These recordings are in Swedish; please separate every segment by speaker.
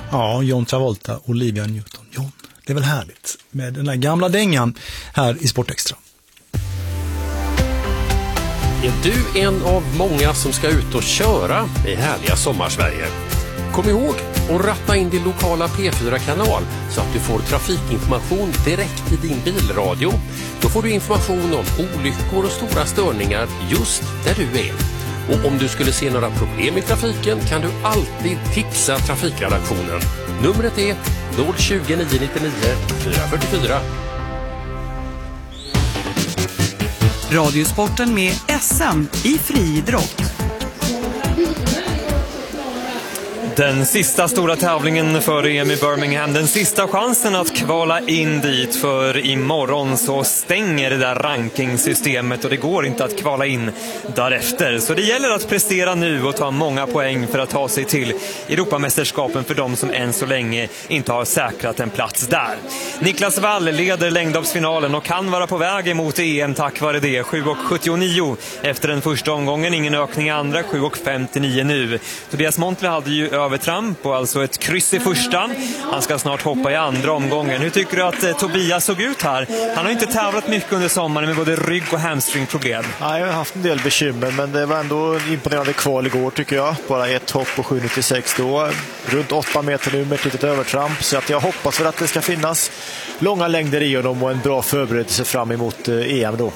Speaker 1: Ja, John Travolta och Olivia Newton-John. Det är väl härligt med den där gamla dängan här i Sportextra.
Speaker 2: Är du en av många som ska ut och köra i härliga Sommarsverige? Kom ihåg att ratta in din lokala P4-kanal så att du får trafikinformation direkt i din bilradio. Då får du information om olyckor och stora störningar just där du är. Och om du skulle se några problem i trafiken kan du alltid tipsa trafikredaktionen. Numret är 020 999 444.
Speaker 3: Radiosporten med SM i friidrott.
Speaker 4: Den sista stora tävlingen för EM i Birmingham, den sista chansen att kvala in dit, för imorgon så stänger det där rankingsystemet och det går inte att kvala in därefter. Så det gäller att prestera nu och ta många poäng för att ta sig till Europamästerskapen för de som än så länge inte har säkrat en plats där. Niklas Wall leder längdhoppsfinalen och kan vara på väg emot EM tack vare det. 7,79 efter den första omgången, ingen ökning i andra, 7,59 nu. Tobias Montler hade ju övertramp och alltså ett kryss i första. Han ska snart hoppa i andra omgången. Hur tycker du att Tobias såg ut här? Han har inte tävlat mycket under sommaren med både rygg- och hamstringproblem.
Speaker 5: Ja, jag har haft en del bekymmer, men det var ändå imponerande kval igår tycker jag. Bara ett hopp på 7,96 då. Runt 8 meter nu med ett litet övertramp. Så att jag hoppas för att det ska finnas långa längder i honom och en bra förberedelse fram emot EM då.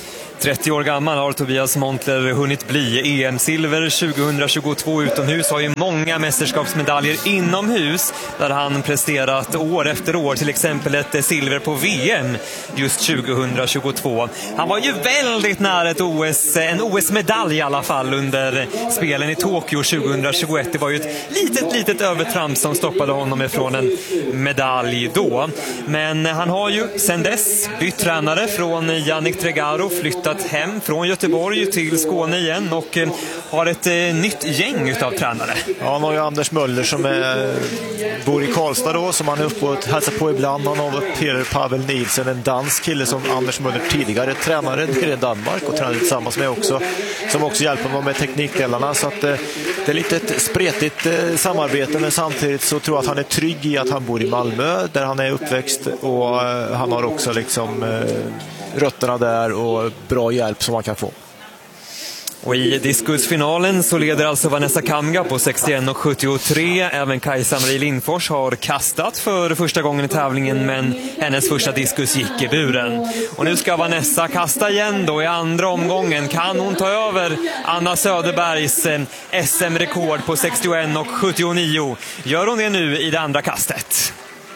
Speaker 4: 30 år gammal har Tobias Montler hunnit bli. EM-silver 2022 utomhus, har ju många mästerskapsmedaljer inomhus där han presterat år efter år, till exempel ett silver på VM just 2022. Han var ju väldigt nära en OS-medalj i alla fall under spelen i Tokyo 2021. Det var ju ett litet övertramp som stoppade honom ifrån en medalj då. Men han har ju sedan dess bytt tränare från Yannick Tregaro, flyttat hem från Göteborg till Skåne igen och har ett nytt gäng utav tränare.
Speaker 5: Ja, han har ju Anders Möller som bor i Karlstad då, som han är uppe och hälsar på ibland. Han har Peter Pavel Nielsen, en dansk kille som Anders Möller tidigare tränare nere i Danmark och tränade tillsammans med också, som också hjälper honom med teknikdelarna. Så att det är lite ett spretigt samarbete, men samtidigt så tror jag att han är trygg i att han bor i Malmö där han är uppväxt, och han har också liksom rötterna där och bra hjälp som man kan få.
Speaker 4: Och i diskusfinalen så leder alltså Vanessa Kamga på 61,73. Även Kajsa-Marie Lindfors har kastat för första gången i tävlingen, men hennes första diskus gick i buren. Och nu ska Vanessa kasta igen då i andra omgången. Kan hon ta över Anna Söderbergs SM-rekord på 61,79? Gör hon det nu i det andra kastet?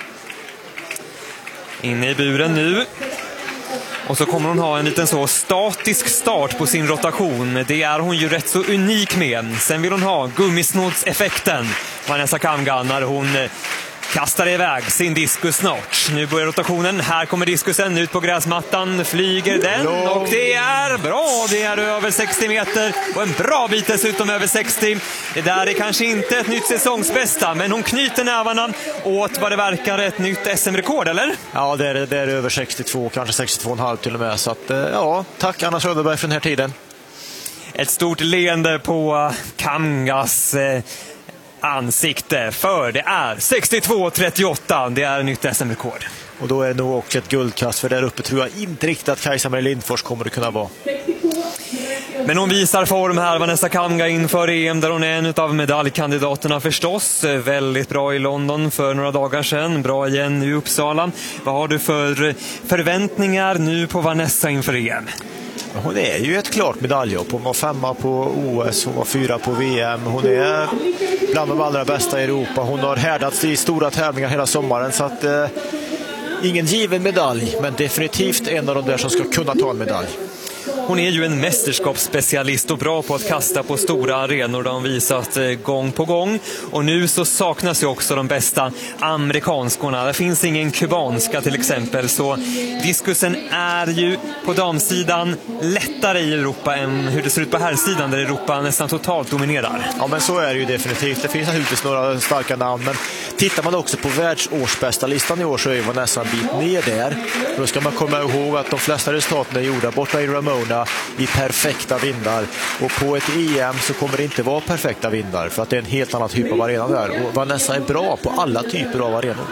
Speaker 4: Inne i buren nu. Och så kommer hon ha en liten så statisk start på sin rotation. Det är hon ju rätt så unik med. Sen vill hon ha gummisnodseffekten, Vanessa Kamga, när hon kastar iväg sin diskus snart. Nu börjar rotationen. Här kommer diskusen ut på gräsmattan. Flyger den och det är bra. Det är över 60 meter och en bra bit dessutom över 60. Det där är kanske inte ett nytt säsongsbästa, men hon knyter nävarna åt vad det verkar ett nytt SM-rekord, eller?
Speaker 5: Ja, det är över 62, kanske 62,5 till och med. Så att, ja, tack Anna Söderberg för den här tiden.
Speaker 4: Ett stort leende på Kamgas ansikte, för det är 62,38. Det är nytt SM-rekord.
Speaker 5: Och då är det nog också ett guldkast, för där uppe tror jag inte riktigt att Kajsa-Marie Lindfors kommer att kunna vara.
Speaker 4: Men hon visar form här, Vanessa Kamga, inför EM, där hon är en av medaljkandidaterna förstås. Väldigt bra i London för några dagar sedan, bra igen i Uppsala. Vad har du för förväntningar nu på Vanessa inför EM?
Speaker 5: Hon är ju ett klart medaljhopp. Hon var 5 på OS, hon var 4 på VM. Hon är bland de allra bästa i Europa. Hon har härdats i stora tävlingar hela sommaren, så att ingen given medalj, men definitivt en av de där som ska kunna ta en medalj.
Speaker 4: Hon är ju en mästerskapsspecialist och bra på att kasta på stora arenor, där hon visat gång på gång. Och nu så saknas ju också de bästa amerikanskorna. Det finns ingen kubanska till exempel, så diskusen är ju på damsidan lättare i Europa än hur det ser ut på herrsidan, där Europa nästan totalt dominerar.
Speaker 5: Ja, men så är det ju definitivt. Det finns naturligtvis några starka namn, men Tittar man också på världsårsbästa listan i år så är Vanessa en bit ner där. Då ska man komma ihåg att de flesta resultaten är gjorda borta i Ramona i perfekta vindar. Och på ett EM så kommer det inte vara perfekta vindar för att det är en helt annan typ av arena där. Och Vanessa är bra på alla typer av arenor.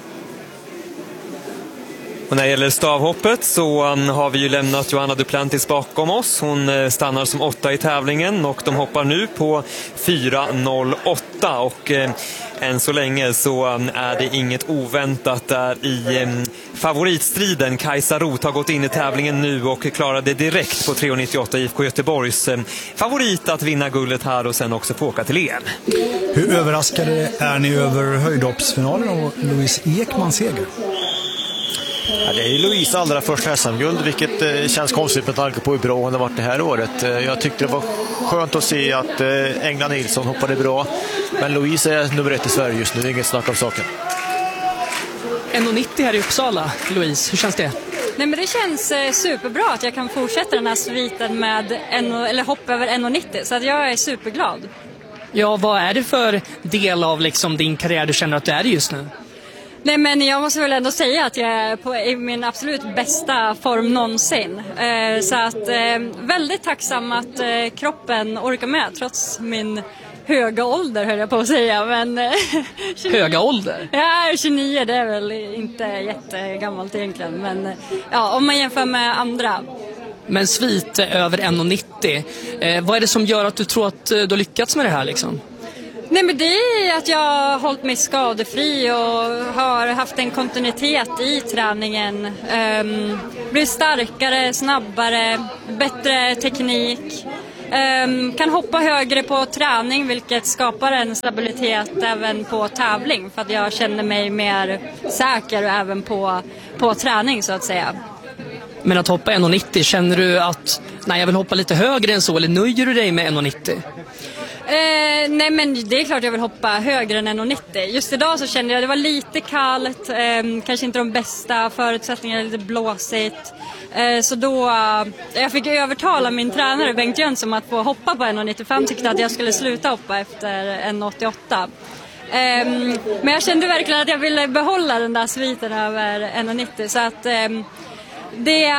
Speaker 4: Och när det gäller stavhoppet så har vi ju lämnat Johanna Duplantis bakom oss. Hon stannar som 8 i tävlingen och de hoppar nu på 4.08 och än så länge så är det inget oväntat där i favoritstriden. Kajsa Roth har gått in i tävlingen nu och klarade direkt på 3.98 IFK Göteborgs favorit att vinna guldet här och sen också få åka till EM.
Speaker 1: Hur överraskade är ni över höjdhoppsfinalen och Louise Ekmans seger?
Speaker 5: Ja, det är ju Louise allra första SM-guld, vilket känns konstigt med tanke på hur bra hon har varit det här året. Jag tyckte det var skönt att se att Engla Nilsson hoppade bra, men Louise är nummer 1 i Sverige just nu, inget snack om saken.
Speaker 6: 1,90 här i Uppsala, Louise, hur känns det?
Speaker 7: Nej, men det känns superbra att jag kan fortsätta den här sviten med hopp över 1,90, så att jag är superglad.
Speaker 6: Ja, vad är det för del av liksom din karriär du känner att du är just nu?
Speaker 7: Nej, men jag måste väl ändå säga att jag är i min absolut bästa form någonsin. Så att väldigt tacksam att kroppen orkar med trots min höga ålder, höll jag på att säga. Men,
Speaker 6: höga ålder?
Speaker 7: Ja, 29, det är väl inte jättegammalt egentligen. Men ja, om man jämför med andra.
Speaker 6: Men svit över 1,90. Vad är det som gör att du tror att du har lyckats med det här liksom?
Speaker 7: Nej, men det är att jag har hållit mig skadefri och har haft en kontinuitet i träningen. Blivit starkare, snabbare, bättre teknik. Kan hoppa högre på träning, vilket skapar en stabilitet även på tävling. För att jag känner mig mer säker även på träning så att säga.
Speaker 6: Men att hoppa 1,90, känner du att nej, jag vill hoppa lite högre än så, eller nöjer du dig med 1,90?
Speaker 7: Nej, men det är klart jag vill hoppa högre än 1,90. Just idag så kände jag att det var lite kallt, kanske inte de bästa förutsättningarna, lite blåsigt. Så då jag fick övertala min tränare Bengt Jönsson att få hoppa på 1,90, för han tyckte att jag skulle sluta hoppa efter 1,88. Men jag kände verkligen att jag ville behålla den där sviten över 1,90. Så att det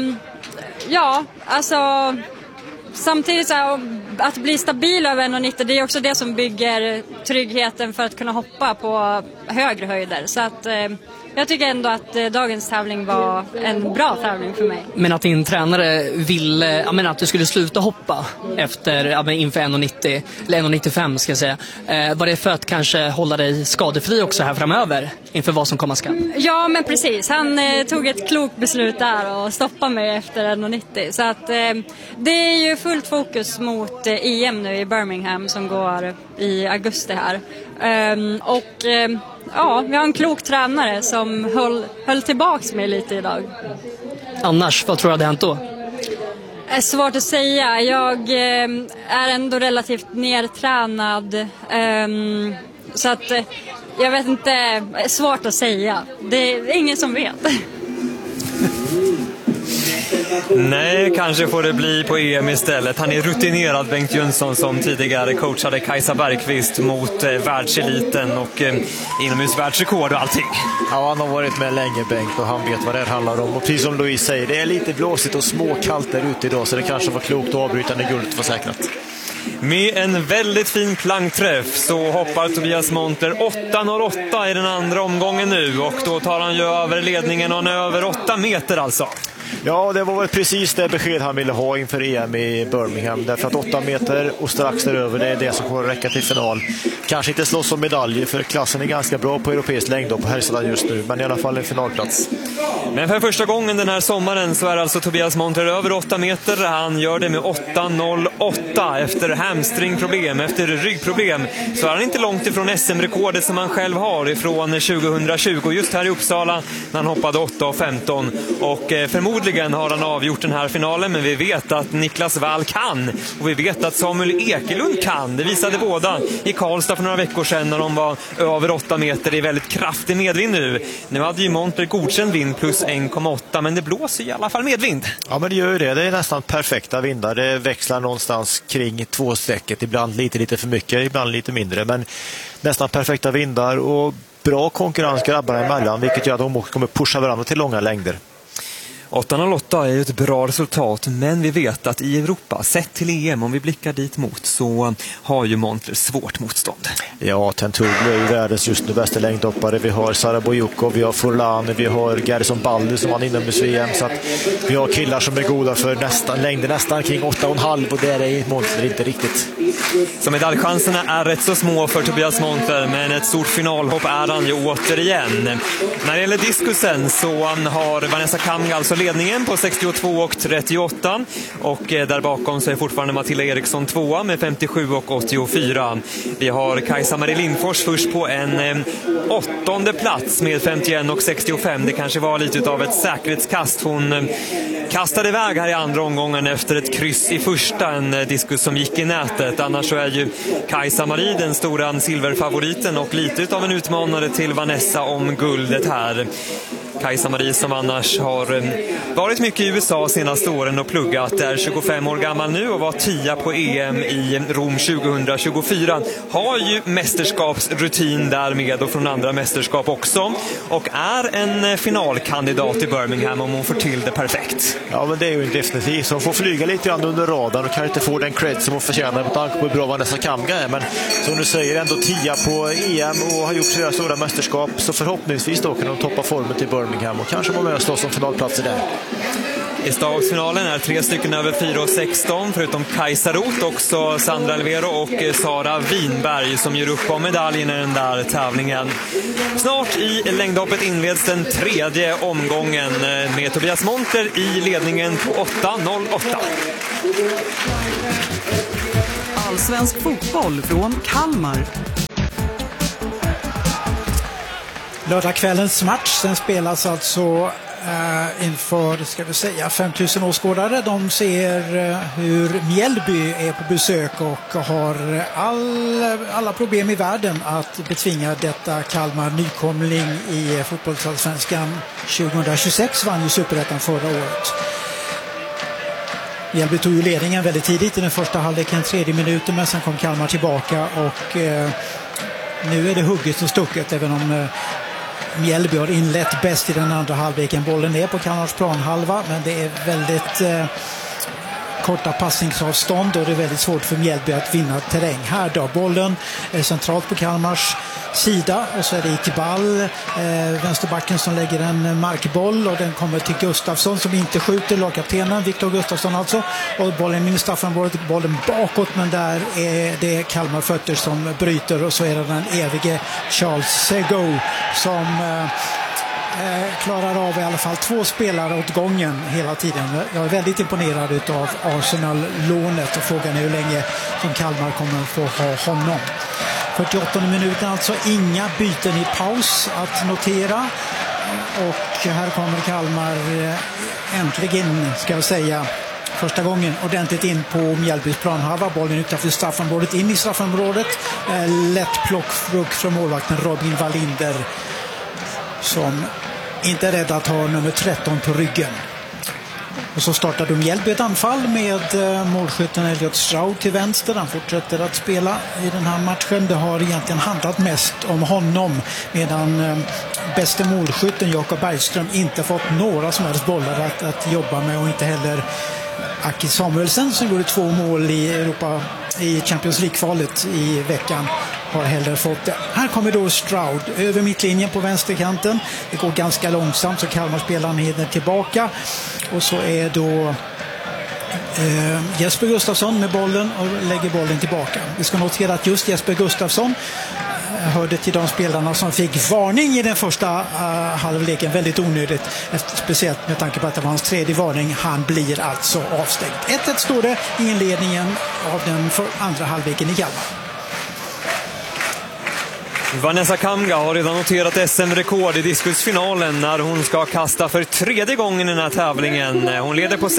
Speaker 7: ja, alltså samtidigt så att bli stabil över 1,90, det är också det som bygger tryggheten för att kunna hoppa på högre höjder. Så att jag tycker ändå att dagens tävling var en bra tävling för mig.
Speaker 6: Men att din tränare ville att du skulle sluta hoppa efter inför 1,90 eller 1,95 ska jag säga. Var det för att kanske hålla dig skadefri också här framöver inför vad som komma skall? Ja, men precis. Han tog ett klokt beslut där och stoppade mig efter 1,90. Så att det är ju fullt fokus mot EM nu i Birmingham som går i augusti här. Ja, vi har en klok tränare som höll tillbaks mig lite idag. Annars, vad tror du hade hänt då? Det är svårt att säga. Jag är ändå relativt nertränad. Så att jag vet inte, det är svårt att säga. Det är ingen som vet.
Speaker 4: Nej, kanske får det bli på EM istället. Han är rutinerad, Bengt Jönsson, som tidigare coachade Kajsa Bergqvist mot världseliten och inomhusvärldsrekord och allting.
Speaker 5: Ja, han har varit med länge, Bengt, och han vet vad det handlar om. Och precis som Louise säger, det är lite blåsigt och småkallt där ute idag, så det kanske var klokt att avbryta när guldet var säkrat.
Speaker 4: Med en väldigt fin plangträff så hoppar Tobias Montler 8.08 i den andra omgången nu, och då tar han ju över ledningen och han är över 8 meter alltså.
Speaker 5: Ja, det var väl precis det besked han ville ha inför EM i Birmingham. Därför att 8 meter och strax däröver, det är det som kommer att räcka till final. Kanske inte slåss om medaljer, för klassen är ganska bra på europeisk längd och på herrsidan just nu. Men i alla fall en finalplats.
Speaker 4: Men för första gången den här sommaren så är alltså Tobias Montler över 8 meter. Han gör det med 8.08 efter hamstringproblem, efter ryggproblem. Så är han inte långt ifrån SM-rekordet som han själv har ifrån 2020. Just här i Uppsala när han hoppade 8.15. Och förmodligen har han avgjort den här finalen, men vi vet att Niklas Wall kan. Och vi vet att Samuel Ekelund kan. Det visade båda i Karlstad för några veckor sedan när de var över 8 meter i väldigt kraftig medvind nu. Nu hade ju Montler godkänd vind plus 1,8, men det blåser i alla fall medvind.
Speaker 5: Ja, men det gör ju det. Det är nästan perfekta vindar. Det växlar någonstans kring 2 strecket. Ibland lite för mycket, ibland lite mindre. Men nästan perfekta vindar och bra konkurrens grabbarna emellan, vilket gör att de kommer pusha varandra till långa längder.
Speaker 4: 8.08 är ju ett bra resultat, men vi vet att i Europa, sett till EM, om vi blickar dit mot, så har ju Montler svårt motstånd.
Speaker 5: Ja, Tenturglu är ju världens just nu bästa längdhoppare. Vi har Sara Bojukov, vi har Forlani, vi har Gerson Balder som vann inomhus VM. Så att vi har killar som är goda för längder nästan kring 8,5 och där är Montler inte riktigt.
Speaker 4: Så medaljchanserna är rätt så små för Tobias Montler, men ett stort finalhopp är han ju återigen. När det gäller diskusen så har Vanessa Kamga alltså ledningen på 62,38 och där bakom så är fortfarande Matilda Eriksson tvåa med 57,84. Vi har Kajsa Marie Lindfors först på en 8:e plats med 51,65. Det kanske var lite av ett säkerhetskast. Hon kastade iväg här i andra omgången efter ett kryss i första, en diskus som gick i nätet. Annars så är ju Kajsa Marie den stora silverfavoriten och lite av en utmanare till Vanessa om guldet här. Kajsa Marie som annars har varit mycket i USA senaste åren och pluggat, är 25 år gammal nu och var 10 på EM i Rom 2024. Har ju mästerskapsrutin därmed och från andra mästerskap också och är en finalkandidat i Birmingham om hon får till det perfekt.
Speaker 5: Ja, men det är ju definitivt. Så hon får flyga lite grann under radarn och kan inte få den cred som hon förtjänar med tanke på hur bra Vanessa Kamga är. Men som du säger, ändå 10 på EM och har gjort flera stora mästerskap, så förhoppningsvis då kan hon toppa formen till Birmingham och kanske vara med och slåss om finalplatser där.
Speaker 4: I stagsfinalen är 3 stycken över 4,16 förutom Kajsa Roth, också Sandra Alvero och Sara Winberg som gör upp om medaljen i den där tävlingen. Snart i längdhoppet inleds den 3:e omgången med Tobias Montler i ledningen på 8.08.
Speaker 3: Allsvensk fotboll från Kalmar.
Speaker 8: Lördagskvällens match, den spelas alltså inför, ska vi säga, 5000 åskådare. De ser hur Mjällby är på besök och har alla problem i världen att betvinga detta Kalmar. Nykomling i fotbollsallsvenskan 2026, vann ju Superettan förra året. Mjällby tog ju ledningen väldigt tidigt i den första halvleken, 3:e minuten, men sen kom Kalmar tillbaka och nu är det hugget och stucket, även om Mjällby har inlett bäst i den andra halvleken. Bollen är på Kalmars planhalva, men det är väldigt korta passningsavstånd och det är väldigt svårt för Mjällby att vinna terräng. Här då, bollen är centralt på Kalmars sida och så är det Iqbal, vänsterbacken, som lägger en markboll och den kommer till Gustafsson som inte skjuter, lagkaptenen Viktor Gustafsson alltså, och bollen in i straffområdet, bollen bakåt, men där är det Kalmar fötter som bryter och så är det den evige Charles Sego som klarar av i alla fall 2 spelare åt gången hela tiden. Jag är väldigt imponerad av Arsenal-lånet och frågan är hur länge som Kalmar kommer att få ha honom. 48 minuter alltså, inga byten i paus att notera och här kommer Kalmar äntligen, ska jag säga, första gången ordentligt in på Mjällbys planhalva. Bollen utanför straffområdet, in i straffområdet, lätt plockfrukt från målvakten Robin Wallinder som inte är rädd att ha nummer 13 på ryggen. Och så startar Mjällby ett anfall med målskytten Elliot Stroud till vänster. Han fortsätter att spela i den här matchen. Det har egentligen handlat mest om honom, medan bäste målskytten Jakob Bergström inte fått några som helst bollar att jobba med, och inte heller Aki Samuelsen som gjorde 2 mål i Europa i Champions League-kvalet i veckan har heller fått det. Här kommer då Stroud över mittlinjen på vänsterkanten. Det går ganska långsamt så Kalmar-spelaren hinner tillbaka. Och så är då Jesper Gustafsson med bollen och lägger bollen tillbaka. Vi ska notera att just Jesper Gustafsson hörde till de spelarna som fick varning i den första halvleken. Väldigt onödigt, speciellt med tanke på att det var hans 3:e varning. Han blir alltså avstängd. 1-1 står det i inledningen av den andra halvleken i Kalmar.
Speaker 4: Vanessa Kamga har redan noterat SM-rekord i diskusfinalen när hon ska kasta för 3:e gången i den här tävlingen. Hon leder på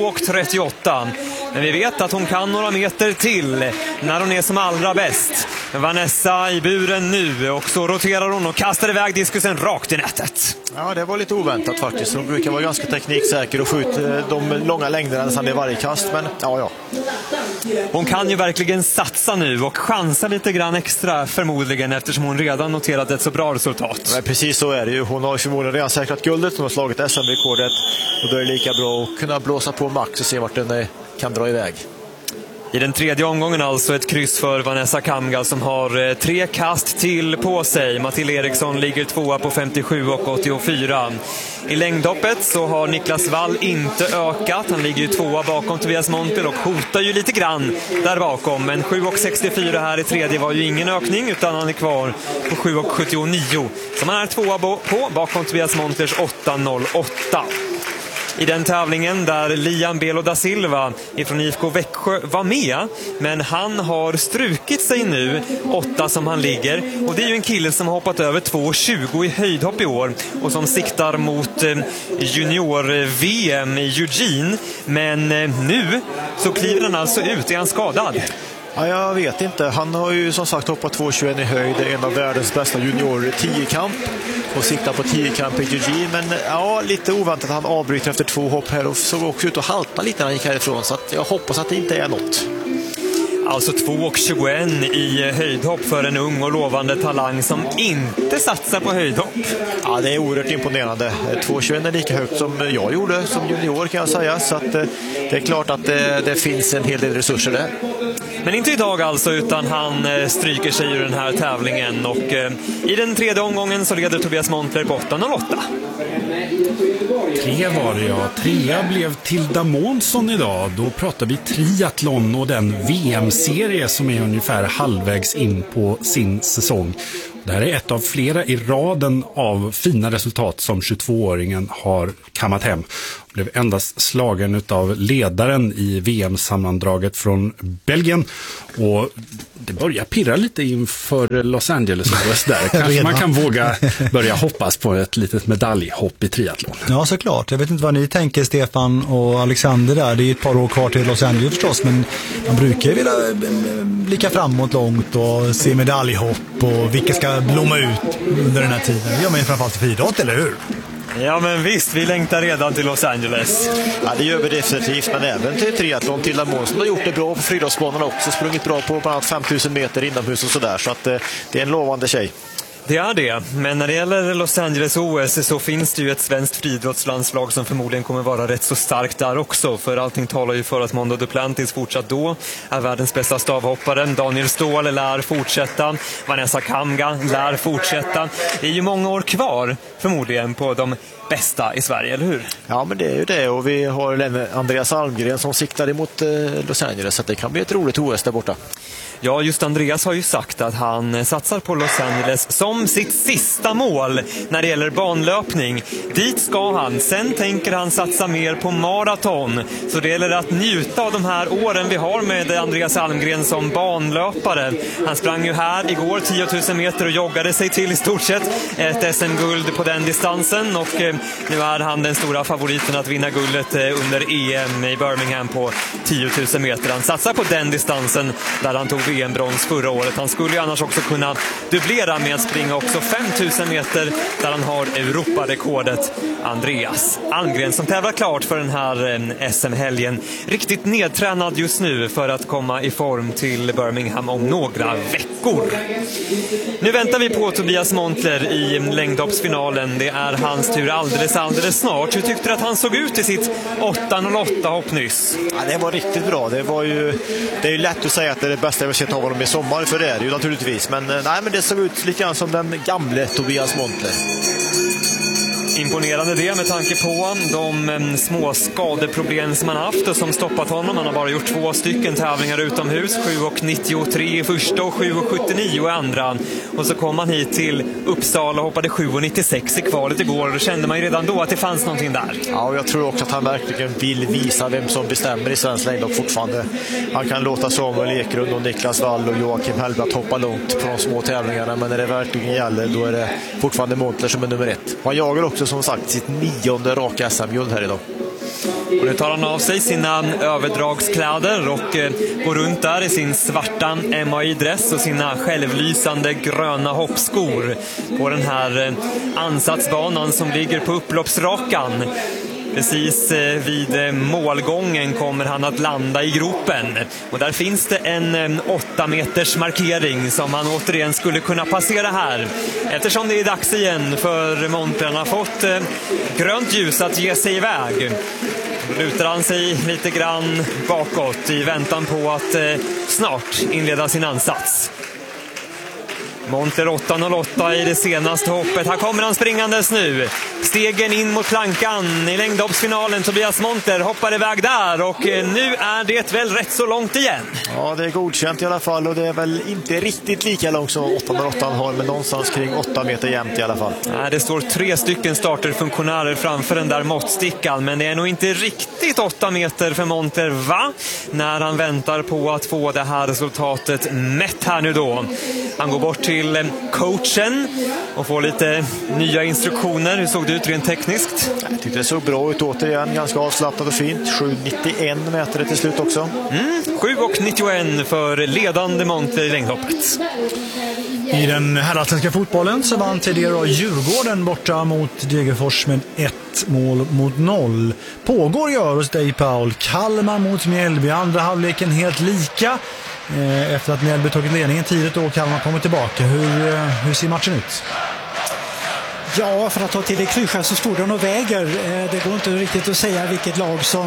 Speaker 4: 62,38. Men vi vet att hon kan några meter till när hon är som allra bäst. Vanessa i buren nu och så roterar hon och kastar iväg diskusen rakt i nätet.
Speaker 5: Ja, det var lite oväntat faktiskt. Hon brukar vara ganska tekniksäker och skjuta de långa längderna nästan i varje kast, men ja.
Speaker 4: Hon kan ju verkligen satsa nu och chansa lite grann extra förmodligen eftersom hon redan noterat ett så bra resultat.
Speaker 5: Ja, precis så är det ju. Hon har förmodligen redan säkrat guldet, hon har slagit SM-rekordet och då är det lika bra att kunna blåsa på max och se vart den kan dra iväg.
Speaker 4: I den tredje omgången alltså ett kryss för Vanessa Kamga som har 3 kast till på sig. Matilda Eriksson ligger 2 på 57 och 84. I längdhoppet så har Niklas Wall inte ökat. Han ligger ju 2 bakom Tobias Montler och hotar ju lite grann där bakom. Men 7 och 64 här i tredje var ju ingen ökning utan han är kvar på 7 och 79. Som han är 2 på bakom Tobias Montlers 8.08. I den tävlingen där Liam Belo da Silva ifrån IFK Växjö var med, men han har strukit sig nu 8 som han ligger, och det är ju en kille som har hoppat över 2,20 i höjdhopp i år och som siktar mot junior-VM i Eugene, men nu så kliver han alltså ut. Är han skadad?
Speaker 5: Ja, jag vet inte. Han har ju som sagt hoppat 2,21 i höjd, en av världens bästa juniorer i 10-kamp och siktar på 10-kamp i Eugene, men ja, lite oväntat att han avbryter efter 2 hopp här och såg också ut att halta lite när han gick härifrån, så att jag hoppas att det inte är något.
Speaker 4: Alltså 2,21 i höjdhopp för en ung och lovande talang som inte satsar på höjdhopp.
Speaker 5: Ja, det är oerhört imponerande. 2,21 är lika högt som jag gjorde som junior, kan jag säga, så att det är klart att det finns en hel del resurser där.
Speaker 4: Men inte idag alltså, utan han stryker sig ur den här tävlingen och i den tredje omgången så leder Tobias Montler på 8.08.
Speaker 9: 3 var det, ja. 3 blev Tilda Månsson idag. Då pratar vi triathlon och den VM-serie som är ungefär halvvägs in på sin säsong. Det här är ett av flera i raden av fina resultat som 22-åringen har kammat hem. Blev endast slagen av ledaren i VM-sammandraget från Belgien. Och det börjar pirra lite inför Los Angeles OS där. Kanske man kan våga börja hoppas på ett litet medaljhopp i triathlon.
Speaker 1: Ja, såklart. Jag vet inte vad ni tänker, Stefan och Alexander där. Det är ett par år kvar till Los Angeles förstås, men man brukar ju vilja blicka framåt långt och se medaljhopp och vilka ska blomma ut under den här tiden. Det gör man ju framförallt i friidrott, eller hur?
Speaker 4: Ja, men visst, vi längtar redan till Los Angeles.
Speaker 5: Ja, det gör vi definitivt, men även till triathlon. Tilda Månsson har gjort det bra på friidrottsbanan också, sprungit bra på bland annat 5000 meter inomhus och sådär, så att det är en lovande tjej.
Speaker 4: Det är det, men när det gäller Los Angeles OS så finns det ju ett svenskt friidrottslandslag som förmodligen kommer vara rätt så starkt där också, för allting talar ju för att Mondo Duplantis fortsatt då är världens bästa stavhoppare. Daniel Ståhl lär fortsätta, Vanessa Kamga lär fortsätta. Det är ju många år kvar förmodligen på de bästa i Sverige, eller hur?
Speaker 5: Ja, men det är ju det, och vi har Andreas Almgren som siktar emot Los Angeles, så det kan bli ett roligt OS där borta.
Speaker 4: Ja, just Andreas har ju sagt att han satsar på Los Angeles som sitt sista mål när det gäller banlöpning. Dit ska han. Sen tänker han satsa mer på maraton. Så det gäller att njuta av de här åren vi har med Andreas Almgren som banlöpare. Han sprang ju här igår 10 000 meter och joggade sig till i stort sett ett SM-guld på den distansen. Och nu är han den stora favoriten att vinna guldet under EM i Birmingham på 10 000 meter. Han satsar på den distansen där han tog VM-brons förra året. Han skulle ju annars också kunna dubblera med att springa också 5000 meter där han har Europarekordet. Andreas Almgren som tävlar klart för den här SM-helgen. Riktigt nedtränad just nu för att komma i form till Birmingham om några veckor. Nu väntar vi på Tobias Montler i längdhoppsfinalen. Det är hans tur alldeles snart. Hur tyckte du att han såg ut i sitt 8.08 hopp nyss?
Speaker 5: Ja, det var riktigt bra. Det är ju lätt att säga att det är det bästa jag har sett av honom i sommar, för det är det ju naturligtvis. Men det såg ut lite grann som den gamle Tobias Montler.
Speaker 4: Imponerande det med tanke på de små skadeproblem som han haft och som stoppat honom. Han har bara gjort 2 stycken tävlingar utomhus, 7.93 i första och 7.79 i andra. Och så kom han hit till Uppsala och hoppade 7.96 i kvalet igår. Då kände man ju redan då att det fanns någonting där.
Speaker 5: Ja, och jag tror också att han verkligen vill visa vem som bestämmer i svensk längdhopp fortfarande. Han kan låta Samuel Ekrund och Niklas Wall och Joakim Hellblad hoppa långt på de små tävlingarna, men när det verkligen gäller då är det fortfarande Montler som är nummer 1. Han jagar också som sagt sitt 9:e raka SM-guld här idag.
Speaker 4: Och nu tar han av sig sina överdragskläder och går runt där i sin svarta MAI-dress och sina självlysande gröna hoppskor på den här ansatsbanan som ligger på upploppsrakan. Precis vid målgången kommer han att landa i gropen. Och där finns det en 8 meters markering som han återigen skulle kunna passera här. Eftersom det är dags igen för Monter. Han har fått grönt ljus att ge sig iväg. Då lutar han sig lite grann bakåt i väntan på att snart inleda sin ansats. Monter 8.08 i det senaste hoppet. Här kommer han springandes nu. Stegen in mot plankan i längdhoppsfinalen. Tobias Monter hoppar iväg där och nu är det väl rätt så långt igen.
Speaker 5: Ja, det är godkänt i alla fall och det är väl inte riktigt lika långt som 8.08 har, men någonstans kring 8 meter jämnt i alla fall.
Speaker 4: Nej, det står 3 stycken starterfunktionärer framför den där måttstickan, men det är nog inte riktigt 8 meter för Monter, va? När han väntar på att få det här resultatet mätt här nu då. Han går bort till coachen och får lite nya instruktioner. Hur såg det ut rent tekniskt?
Speaker 5: Jag tyckte det såg bra ut återigen. Ganska avslappnat och fint. 7,91 meter till slut också.
Speaker 4: 7,91 för ledande Monter i längdhoppet.
Speaker 1: I den herrallsvenska fotbollen så vann tidigare Djurgården borta mot Degerfors med 1-0. Pågår gör hos dig, Paul. Kalmar mot Mjällby. Andra halvleken helt lika. Efter att Mjällby tagit ledningen tidigt och Kalmar kommer tillbaka. Hur ser matchen ut?
Speaker 8: Ja, för att ta till det Kryscha så står den och väger. Det går inte riktigt att säga vilket lag som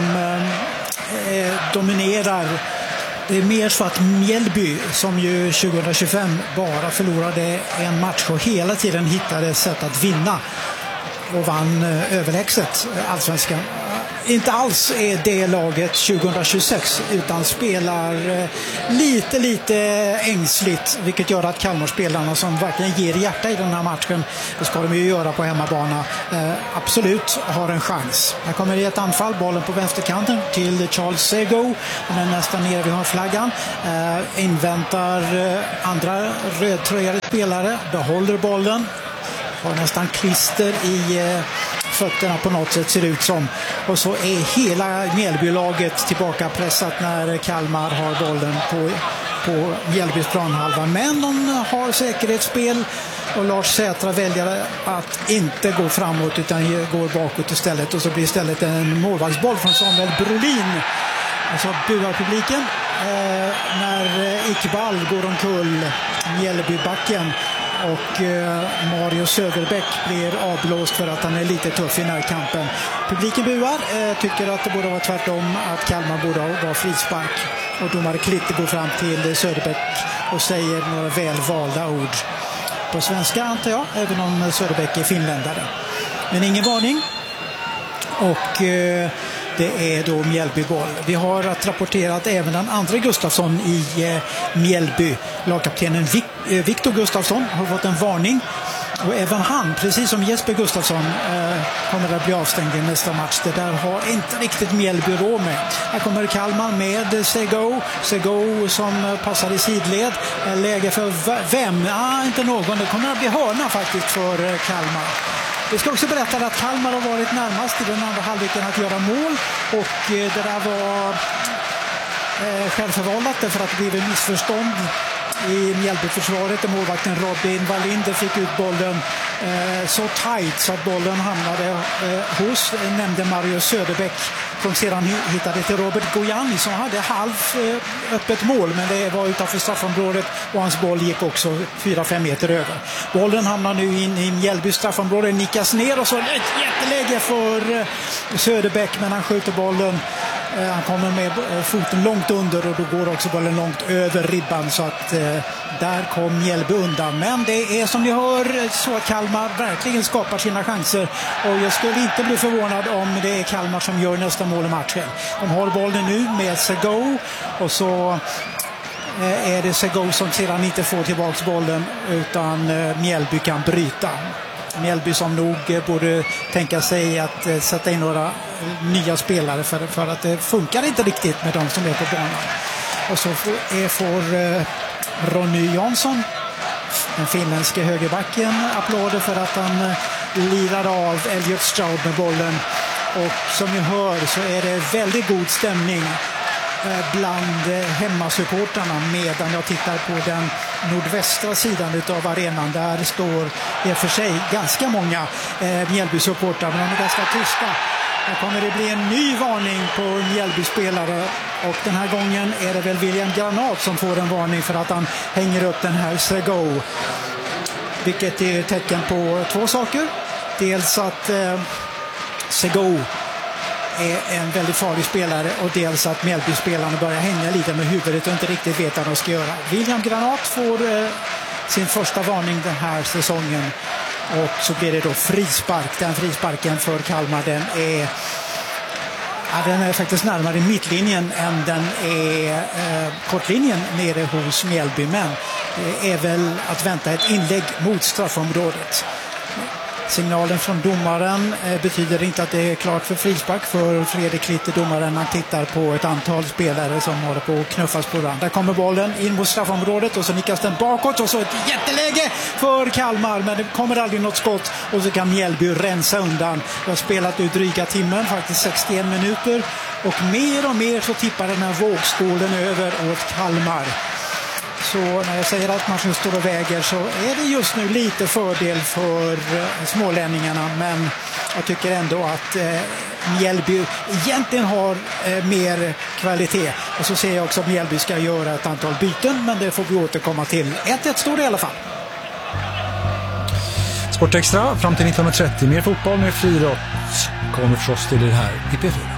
Speaker 8: dominerar. Det är mer så att Mjällby, som ju 2025 bara förlorade en match och hela tiden hittade sätt att vinna och vann överlägset allsvenskan. Inte alls är det laget 2026 utan spelar lite ängsligt, vilket gör att Kalmarspelarna som verkligen ger hjärta i den här matchen, det ska de ju göra på hemmabana, absolut har en chans. Här kommer det ett anfall, bollen på vänsterkanten till Charles Sego, han är nästan nere vid hörnflaggan, inväntar andra rödtröjade spelare, behåller bollen, har nästan klister i fötterna på något sätt ser det ut som. Och så är hela Mjällbylaget tillbaka pressat när Kalmar har bollen på Mjällbys planhalva. Men de har säkerhetsspel och Lars Sätra väljer att inte gå framåt utan går bakåt istället. Och så blir istället en målvaktsboll från Samuel Brolin. Och så buar publiken när Iqbal går omkull Mjällbybacken. Och Mario Söderbäck blir avblåst för att han är lite tuff i närkampen. Publiken buar, tycker att det borde vara tvärtom, att Kalmar borde vara frispark. Och domare Klitte går fram till Söderbäck och säger några välvalda ord på svenska, antar jag, även om Söderbäck är finländare. Men ingen varning. Och det är då Mjällbyboll. Vi har rapporterat även den andra Gustafsson i Mjällby. Lagkaptenen Viktor Gustafsson har fått en varning. Och även han, precis som Jesper Gustafsson, kommer att bli avstängd i nästa match. Det där har inte riktigt Mjällby råd med. Här kommer Kalmar med Sego. Sego som passar i sidled. Läge för vem? Inte någon. Det kommer att bli hörna faktiskt för Kalmar. Vi ska också berätta att Kalmar har varit närmast i den andra halvleken att göra mål. Och det där var självförvållat därför att det blev en missförstånd i Mjällbyförsvaret. Målvakten Robin Wallinder fick ut bollen så tajt så att bollen hamnade hos, nämnde Mario Söderbäck, som sedan hittade till Robert Gojani som hade öppet mål, men det var utanför straffområdet och hans boll gick också 4-5 meter över. Bollen hamnar nu in i Mjällby straffområde, nickas ner och så ett jätteläge för Söderbäck, men han skjuter bollen. Han kommer med foten långt under och då går också bollen långt över ribban, så att där kom Mjällby undan. Men det är som ni hör så att Kalmar verkligen skapar sina chanser och jag skulle inte bli förvånad om det är Kalmar som gör nästa mål i matchen. De har bollen nu med Sego och så är det Sego som sedan inte får tillbaka bollen utan Mjällby kan bryta. Mjällby som nog borde tänka sig att sätta in några nya spelare för att det funkar inte riktigt med de som är på banan. Och så får Ronny Jansson, den finländske högerbacken, applåder för att han lirar av Elliot Stroud med bollen Och som ni hör så är det väldigt god stämning bland hemmasupportarna, medan jag tittar på den nordvästra sidan utav arenan. Där står i och för sig ganska många Mjällby-supportrar, men de är ganska tysta. Här kommer det bli en ny varning på Mjällby-spelare, och den här gången är det väl William Granat som får en varning för att han hänger upp den här Sego. Vilket är tecken på två saker. Dels att Sego är en väldigt farlig spelare, och dels att Mjällby-spelarna börjar hänga lite med huvudet och inte riktigt vet vad de ska göra. William Granat får sin första varning den här säsongen, och så blir det då frispark. Den frisparken för Kalmar, den är faktiskt närmare mittlinjen än den är kortlinjen nere hos Mjällby, men det är väl att vänta ett inlägg mot straffområdet. Signalen från domaren betyder inte att det är klart för frispark, för Fredrik Litter, domaren, han tittar på ett antal spelare som håller på att knuffas på varandra. Där kommer bollen in mot straffområdet och så nickas den bakåt, och så ett jätteläge för Kalmar, men det kommer aldrig något skott, och så kan Mjällby rensa undan. Vi har spelat ut dryga timmen, faktiskt 61 minuter, och mer så tippar den här vågskålen över åt Kalmar. Så när jag säger att matchen står och väger, så är det just nu lite fördel för smålänningarna, men jag tycker ändå att Mjällby egentligen har mer kvalitet. Och så ser jag också att Mjällby ska göra ett antal byten, men det får vi återkomma till. 1-1 står det i alla fall.
Speaker 1: Sportextra fram till 1930. Mer fotboll, mer friidrott kommer förstås till det här i P4.